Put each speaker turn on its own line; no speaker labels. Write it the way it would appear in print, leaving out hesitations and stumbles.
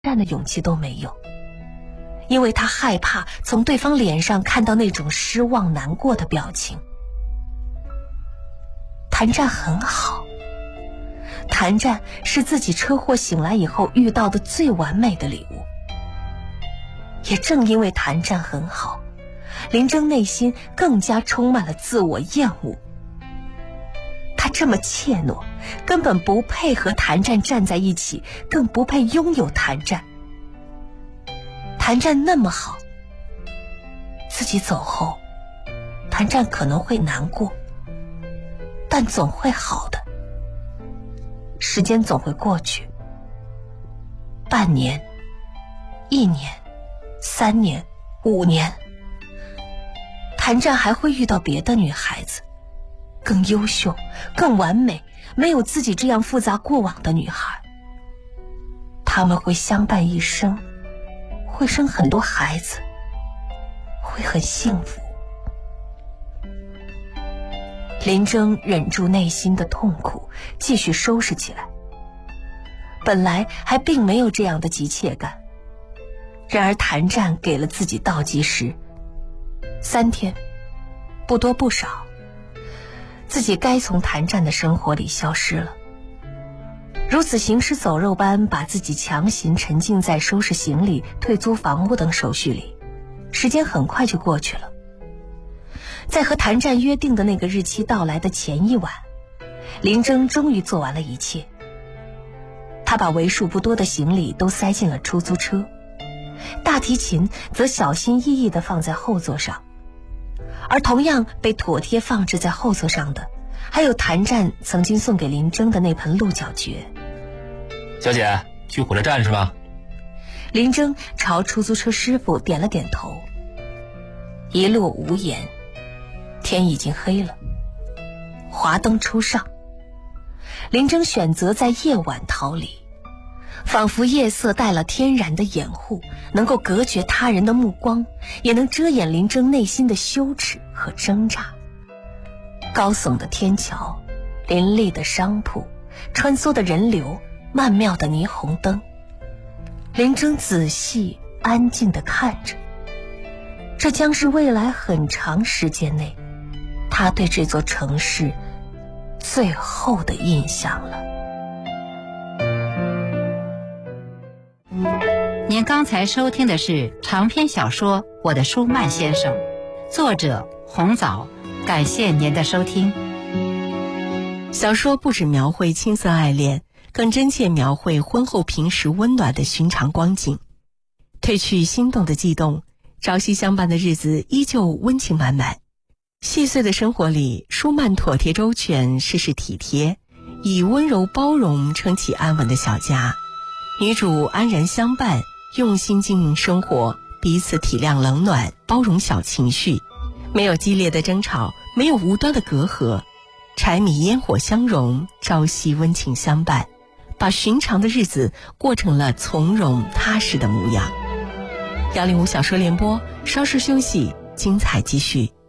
战的勇气都没有，因为他害怕从对方脸上看到那种失望难过的表情。谭战很好，谭战是自己车祸醒来以后遇到的最完美的礼物。也正因为谭战很好，林征内心更加充满了自我厌恶。他这么怯懦，根本不配和谭战站在一起，更不配拥有谭战。谭战那么好，自己走后，谭战可能会难过，但总会好的。时间总会过去，半年、1年、3年、5年，谭战还会遇到别的女孩子，更优秀、更完美，没有自己这样复杂过往的女孩。他们会相伴一生，会生很多孩子，会很幸福。林征忍住内心的痛苦，继续收拾起来。本来还并没有这样的急切感，然而谭战给了自己倒计时，3天，不多不少，自己该从谭战的生活里消失了。如此行尸走肉般把自己强行沉浸在收拾行李、退租房屋等手续里，时间很快就过去了。在和谭战约定的那个日期到来的前一晚，林征终于做完了一切。他把为数不多的行李都塞进了出租车，大提琴则小心翼翼地放在后座上，而同样被妥帖放置在后座上的，还有谭战曾经送给林征的那盆鹿角蕨。
小姐，去火车站是吧？
林征朝出租车师傅点了点头。一路无言，天已经黑了，华灯初上。林征选择在夜晚逃离，仿佛夜色带了天然的掩护，能够隔绝他人的目光，也能遮掩林征内心的羞耻和挣扎。高耸的天桥，林立的商铺，穿梭的人流，曼妙的霓虹灯，林征仔细安静地看着。这将是未来很长时间内他对这座城市最后的印象了。
您刚才收听的是长篇小说《我的舒曼先生》，作者红枣，感谢您的收听。
小说不只描绘青涩爱恋，更真切描绘婚后平时温暖的寻常光景。褪去心动的悸动，朝夕相伴的日子依旧温情满满。细碎的生活里，舒曼妥帖周全，事事体贴，以温柔包容撑起安稳的小家。女主安然相伴，用心经营生活，彼此体谅冷暖，包容小情绪，没有激烈的争吵，没有无端的隔阂，柴米烟火相融，朝夕温情相伴，把寻常的日子过成了从容踏实的模样。105小说联播，稍事休息，精彩继续。